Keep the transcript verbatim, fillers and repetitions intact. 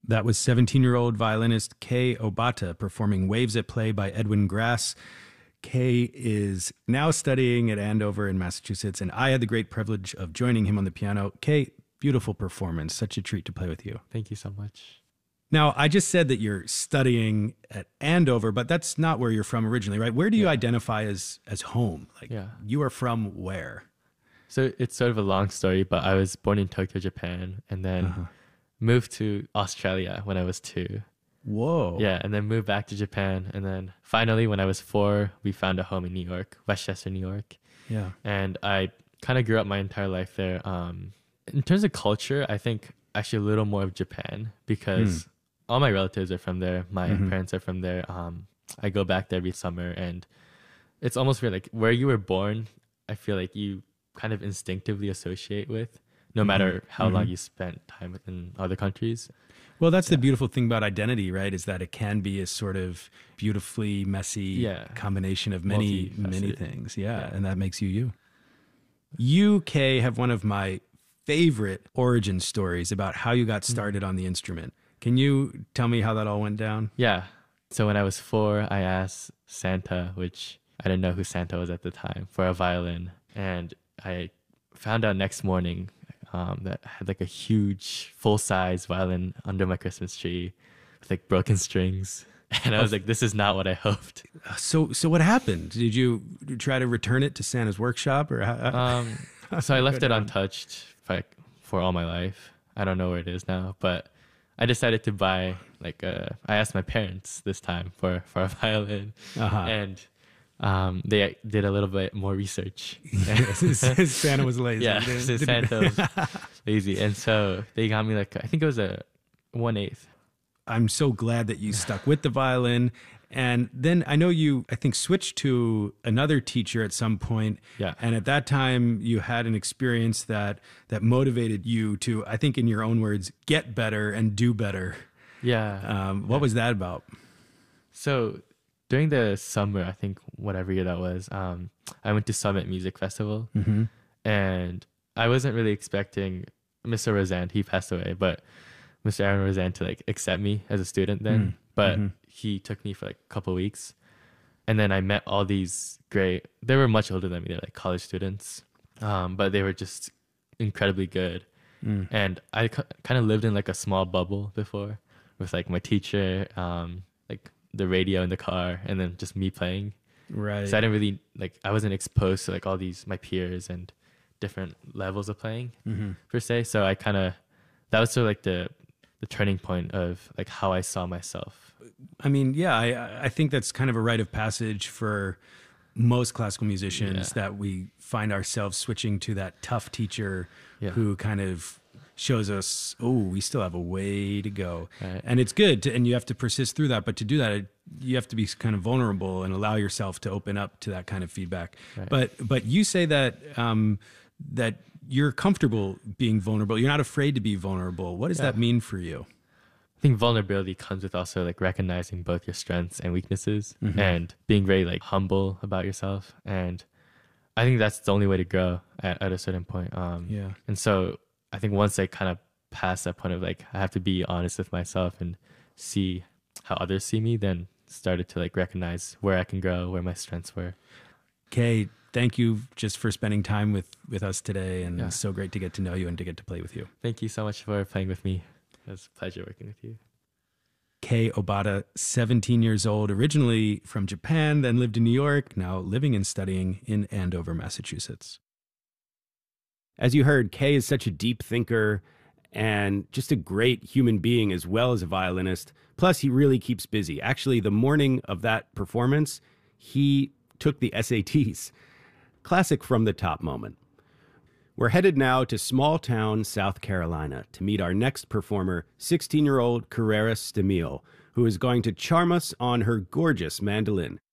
That was seventeen-year-old violinist Kei Obata performing Waves at Play by Edwin Grass. Kei is now studying at Andover in Massachusetts, and I had the great privilege of joining him on the piano. Kei, beautiful performance. Such a treat to play with you. Thank you so much. Now, I just said that you're studying at Andover, but that's not where you're from originally, right? Where do you yeah. identify as as home? Like, yeah. you are from where? So it's sort of a long story, but I was born in Tokyo, Japan, and then uh-huh. moved to Australia when I was two. Whoa. Yeah, and then moved back to Japan. And then finally, when I was four, we found a home in New York, Westchester, New York. Yeah. And I kind of grew up my entire life there. Um, in terms of culture, I think actually a little more of Japan because mm. all my relatives are from there. My mm-hmm. parents are from there. Um, I go back there every summer. And it's almost weird, like where you were born, I feel like you kind of instinctively associate with, no matter mm-hmm. how mm-hmm. long you spent time in other countries. Well, that's yeah. the beautiful thing about identity, right? Is that it can be a sort of beautifully messy yeah. combination of many, many things. Yeah, yeah. And that makes you you. You, Kei, have one of my favorite origin stories about how you got started mm-hmm. on the instrument. Can you tell me how that all went down? Yeah. So when I was four, I asked Santa, which I didn't know who Santa was at the time, for a violin. And I found out next morning um, that I had like a huge full-size violin under my Christmas tree with like broken strings. And I was like, this is not what I hoped. So so what happened? Did you try to return it to Santa's workshop? or how, um, So I left it untouched for, like, for all my life. I don't know where it is now, but I decided to buy like a, I asked my parents this time for, for a violin. Uh-huh. And Um, they did a little bit more research. Santa was lazy. Yeah, Santa was lazy. And so they got me like, I think it was a one eighth. I'm so glad that you stuck with the violin. And then I know you, I think, switched to another teacher at some point. Yeah. And at that time, you had an experience that that motivated you to, I think in your own words, get better and do better. Yeah. Um, what yeah. was that about? So during the summer, I think whatever year that was, um, I went to Summit Music Festival. Mm-hmm. And I wasn't really expecting Mister Roseanne, he passed away, but Mister Aaron Roseanne to like accept me as a student then. Mm-hmm. But mm-hmm. he took me for like a couple of weeks. And then I met all these great, they were much older than me. They're like college students. Um, but they were just incredibly good. Mm. And I c- kind of lived in like a small bubble before with like my teacher, um, like the radio in the car, and then just me playing. Right. So I didn't really like, I wasn't exposed to like all these, my peers and different levels of playing mm-hmm. per se. So I kind of, that was sort of like the, the turning point of like how I saw myself. I mean, yeah, I, I think that's kind of a rite of passage for most classical musicians yeah. that we find ourselves switching to that tough teacher yeah. who kind of shows us, oh, we still have a way to go. Right. And it's good to, and you have to persist through that. But to do that, you have to be kind of vulnerable and allow yourself to open up to that kind of feedback. Right. But but you say that um, that you're comfortable being vulnerable. You're not afraid to be vulnerable. What does yeah. that mean for you? I think vulnerability comes with also like recognizing both your strengths and weaknesses mm-hmm. and being very like humble about yourself. And I think that's the only way to grow at, at a certain point. Um, yeah. And so I think once I kind of pass that point of like, I have to be honest with myself and see how others see me, then started to like recognize where I can grow, where my strengths were. Kei, thank you just for spending time with, with us today. And yeah. it's so great to get to know you and to get to play with you. Thank you so much for playing with me. It was a pleasure working with you. Kei Obata, seventeen years old, originally from Japan, then lived in New York, now living and studying in Andover, Massachusetts. As you heard, Kei is such a deep thinker and just a great human being as well as a violinist. Plus, he really keeps busy. Actually, the morning of that performance, he took the S A Ts. Classic from the top moment. We're headed now to small town South Carolina to meet our next performer, sixteen-year-old Carrera Stamil, who is going to charm us on her gorgeous mandolin.